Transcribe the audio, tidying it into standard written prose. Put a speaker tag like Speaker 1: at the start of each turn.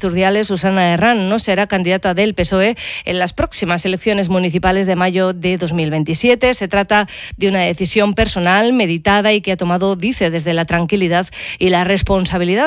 Speaker 1: Urdiales, Susana Herrán, no será candidata del PSOE en las próximas elecciones municipales de mayo de 2027. Se trata de una decisión personal, meditada y que ha tomado, dice, desde la tranquilidad y la responsabilidad.